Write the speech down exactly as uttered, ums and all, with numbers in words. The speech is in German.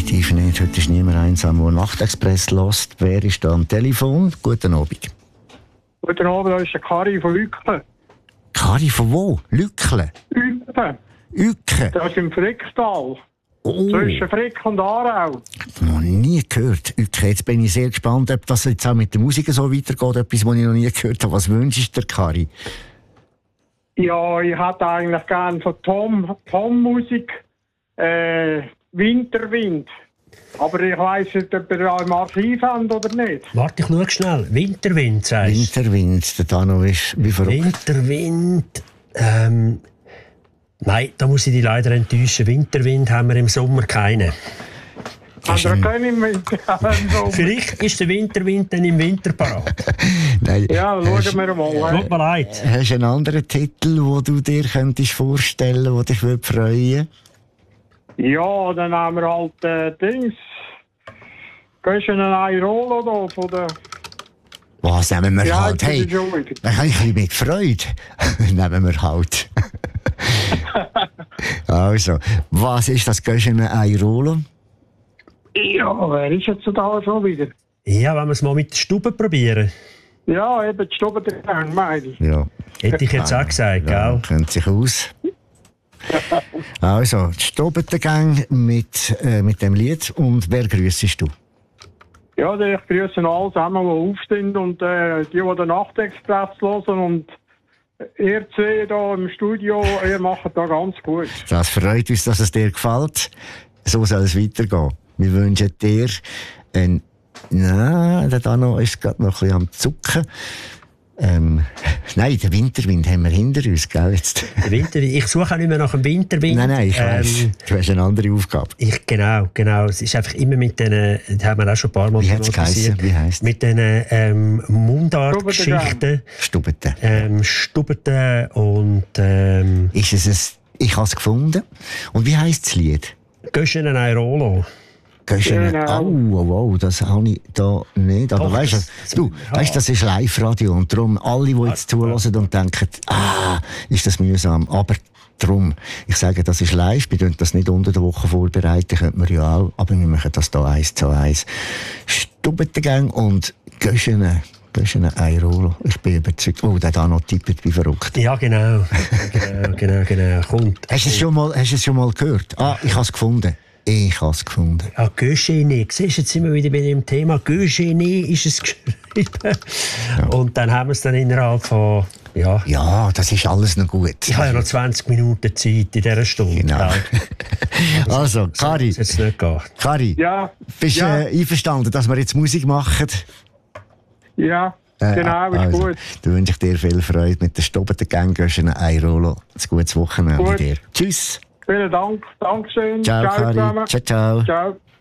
definitiv nicht. Heute ist niemand einsam, der Nachtexpress hört. Wer ist da am Telefon? Guten Abend. Guten Abend, da ist der Kari von Ückle. Kari von wo? Lückle? Ückle. Ücke? Das ist im Fricktal. Oh. Zwischen Frick und Aarau. Noch nie gehört. Ücke, jetzt bin ich sehr gespannt, ob das jetzt auch mit der Musik so weitergeht. Etwas, was ich noch nie gehört habe. Was wünschst du dir, Kari? Ja, ich hätte eigentlich gerne von Tom, Tom Musik äh, Winterwind. Aber ich weiss nicht, ob ihr im Archiv habt oder nicht. Warte, ich schau schnell. Winterwind, sagst du? Winterwind, der Dano ist wie verrückt. Winterwind. Ähm, nein, da muss ich dich leider enttäuschen. Winterwind haben wir im Sommer keinen. Habt ihr keinen im Winter? Vielleicht ist der Winterwind dann im Winter parat. Nein, Ja, schauen wir mal. Tut mir leid. hast du einen anderen Titel, den du dir könntest vorstellen könntest, der dich würde freuen? Ja, dann haben wir halt äh, Dings. Gehst du einen Airolo da von der... Was nehmen wir Ja, halt? das Hey, ist schon wieder. dann kann ich ein bisschen mit Freude. Nehmen wir halt. Also, was ist das? Gehst du einen Airolo? Ja, wer ist jetzt da schon wieder? Ja, wenn wir es mal mit der Stube probieren. Ja, eben die Stube der Gang, meine ich. Ja. Hätte ich jetzt auch gesagt, Ja, gell? kennt sich aus. Also, die Stobentengang mit, äh, mit dem Lied. Und wer grüssest du? Ja, ich grüße alle zusammen, die aufstehen und äh, die, die den Nachtexpress hören. Und ihr zwei hier im Studio, ihr macht da ganz gut. Das freut uns, dass es dir gefällt. So soll es weitergehen. Wir wünschen dir ein... Nein, der Dano ist gerade noch ein bisschen am Zucken. Ähm, nein, den Winterwind haben wir hinter uns, gell? Jetzt. Der Winterwind. Ich suche auch nicht mehr nach dem Winterwind. Nein, nein, ich weiss. Ähm, Du hast eine andere Aufgabe. ich, genau, genau. Es ist einfach immer mit diesen, das haben wir auch schon ein paar Mal Wie hat's thematisiert, geheissen? Wie heisst's? mit diesen ähm, Mundartgeschichten, Stubeten. ähm, Stubeten und ähm, Ist es ein... Ich habe es gefunden. Und wie heisst das Lied? Göschen Airolo. Göschen. Genau. Oh, oh, oh, das habe ich da nicht. Aber Doch, weißt du, das- du, ja. weißt, das ist Live-Radio und darum alle, die jetzt zuhören und denken, ah, ist das mühsam. Aber darum, ich sage, das ist live, wir tun das nicht unter der Woche vorbereiten, könnte man ja auch, aber wir machen das hier eins zu eins. Stubbentengang und Göschen. Göschen Airolo. Ich bin überzeugt. Oh, der da noch tippt wie verrückt. Ja, genau. genau, genau, genau. Kommt. Hast du es schon mal, hast du es schon mal gehört? Ah, ich habe es gefunden. Ich habe es gefunden. Ja, Göschene. Siehst du, jetzt sind wir wieder bei dem Thema. Göschene ist es geschrieben. Ja. Und dann haben wir es dann innerhalb von, ja, Ja, das ist alles noch gut. ich habe ja noch zwanzig Minuten Zeit in dieser Stunde. Genau. gell? Also, Kari, Dass es jetzt nicht geht. Kari, Ja, bist du ja. äh, einverstanden, dass wir jetzt Musik machen? ja, Äh, genau, ist also, gut. Dann wünsche ich dir viel Freude mit der Stubbentengang. Göschen Airolo. Ein gutes Wochenende Gut. dir. Tschüss. Vielen Dank, Dankeschön. Ciao, Kari. zusammen. Ciao, ciao. Ciao.